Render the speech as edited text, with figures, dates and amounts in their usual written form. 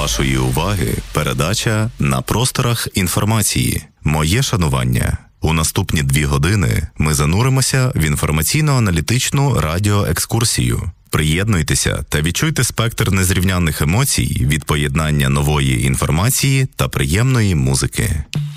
вашої уваги передача «На просторах інформації». Моє шанування. У наступні 2 години ми зануримося в інформаційно-аналітичну радіоекскурсію. Приєднуйтеся та відчуйте спектр незрівнянних емоцій від поєднання нової інформації та приємної музики.